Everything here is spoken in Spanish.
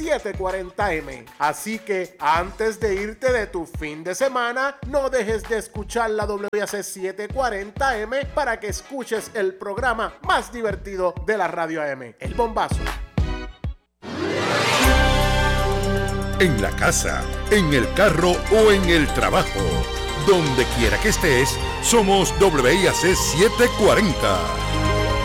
740M. Así que antes de irte de tu fin de semana, no dejes de escuchar la WIAC 740M para que escuches el programa más divertido de la radio AM, El Bombazo. En la casa, en el carro o en el trabajo, donde quiera que estés, somos WIAC 740.